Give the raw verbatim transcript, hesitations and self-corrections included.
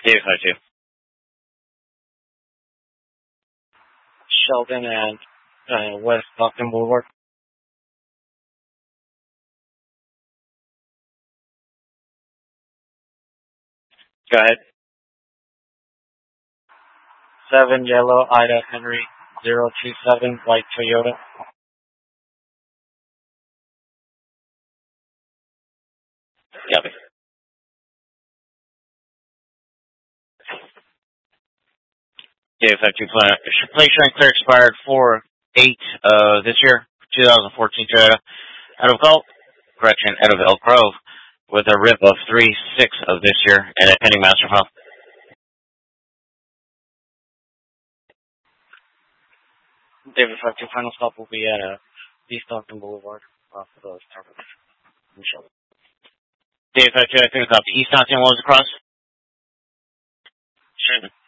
David five two. Sheldon and uh, West Stockton Boulevard. Go ahead. Seven yellow Ida Henry zero two seven white Toyota. Copy. David five two. Play showing clear expired for eight uh this year, two thousand fourteen Toyota. Out of Gulf, correction, out of Elk Grove, with a R I P of three six of this year and a pending master file. David five two. Final stop will be at uh, East Stockton Boulevard. Off of the Starbucks. David five two. I think it's off the East Stockton. What was across? Sure.